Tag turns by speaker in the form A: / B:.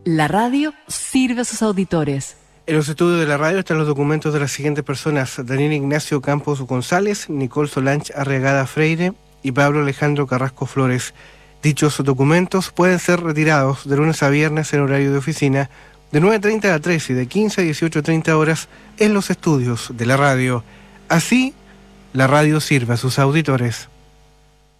A: La radio sirve a sus auditores.
B: En los estudios de la radio están los documentos de las siguientes personas: Daniel Ignacio Campos González, Nicole Solange Arriagada Freire y Pablo Alejandro Carrasco Flores. Dichos documentos pueden ser retirados de lunes a viernes en horario de oficina, de 9:30 a 3 y de 15 a 18:30 horas en los estudios de la radio. Así, la radio sirve a sus auditores.